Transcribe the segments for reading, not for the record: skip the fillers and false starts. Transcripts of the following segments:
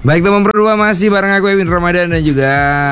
Baik teman berdua, masih bareng aku Ewin Ramadan dan juga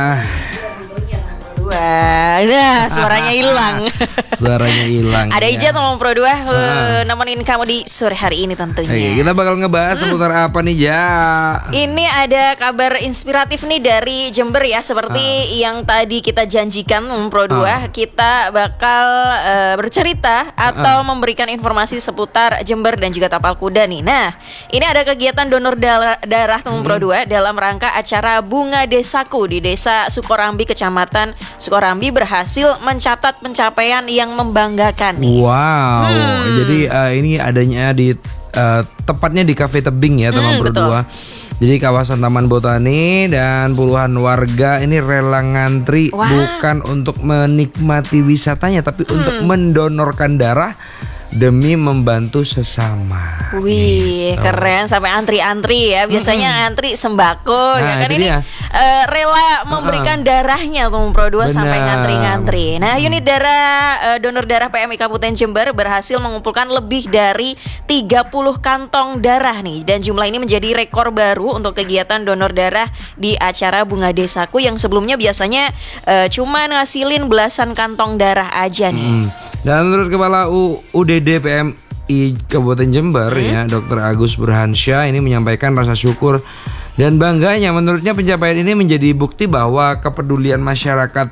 Nah, suaranya hilang. Suaranya hilang. Ada ya. Ija teman Pro 2 nemenin kamu di sore hari ini tentunya. Oke, kita bakal ngebahas seputar apa nih, Ja? Ini ada kabar inspiratif nih dari Jember ya. Seperti yang tadi kita janjikan teman Pro 2, kita bakal bercerita atau memberikan informasi seputar Jember dan juga Tapal Kuda nih. Nah, ini ada kegiatan donor darah teman Pro 2 dalam rangka acara Bunga Desaku di Desa Sukorambi, Kecamatan Sukorambi, berhasil mencatat pencapaian yang membanggakan nih. Wow. Jadi ini adanya di tepatnya di Cafe Tebing ya, teman berdua. Jadi kawasan Taman Botani dan puluhan warga ini rela ngantri bukan untuk menikmati wisatanya, tapi untuk mendonorkan darah demi membantu sesama. Wih, gitu. Keren, sampai antri-antri ya. Biasanya antri sembako ya kan, ini rela memberikan darahnya tuh Pro 2 sampai ngantri-ngantri. Nah, unit darah donor darah PMI Kabupaten Jember berhasil mengumpulkan lebih dari 30 kantong darah nih, dan jumlah ini menjadi rekor baru untuk kegiatan donor darah di acara Bunga Desaku yang sebelumnya biasanya cuma ngasilin belasan kantong darah aja nih. Dan menurut Kepala UDD PMI Kabupaten Jember ya, Dr. Agus Burhansyah ini menyampaikan rasa syukur dan bangganya. Menurutnya pencapaian ini menjadi bukti bahwa kepedulian masyarakat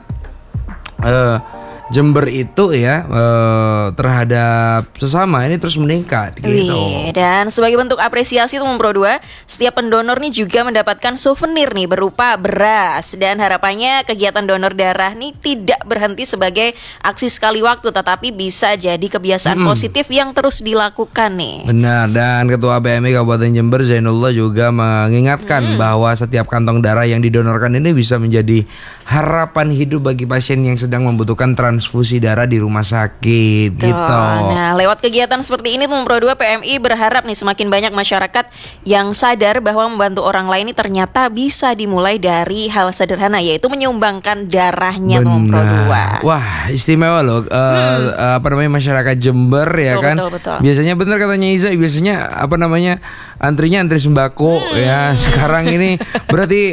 Jember itu ya terhadap sesama ini terus meningkat gitu. Dan sebagai bentuk apresiasi teman Pro 2, setiap pendonor nih juga mendapatkan souvenir nih berupa beras, dan harapannya kegiatan donor darah nih tidak berhenti sebagai aksi sekali waktu, tetapi bisa jadi kebiasaan positif yang terus dilakukan nih. Benar, dan Ketua PMI Kabupaten Jember Zainullah juga mengingatkan bahwa setiap kantong darah yang didonorkan ini bisa menjadi harapan hidup bagi pasien yang sedang membutuhkan transfusi darah di rumah sakit gitu. Nah, lewat kegiatan seperti ini Pro 2 PMI berharap nih semakin banyak masyarakat yang sadar bahwa membantu orang lain ini ternyata bisa dimulai dari hal sederhana, yaitu menyumbangkan darahnya Pro 2. Wah, istimewa loh masyarakat Jember ya kan. Betul. Biasanya benar katanya Iza, biasanya antrinya antri sembako ya. Sekarang ini berarti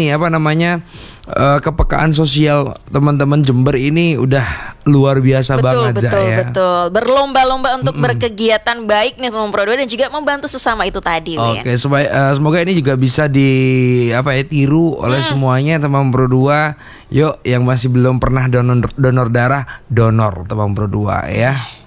kepekaan sosial teman-teman Jember ini udah luar biasa banget ya. Betul. Berlomba-lomba untuk berkegiatan baik nih teman Pro 2 dan juga membantu sesama itu tadi. Oke, semoga ini juga bisa tiru oleh semuanya teman Pro 2. Yuk, yang masih belum pernah donor darah, donor teman Pro 2 ya.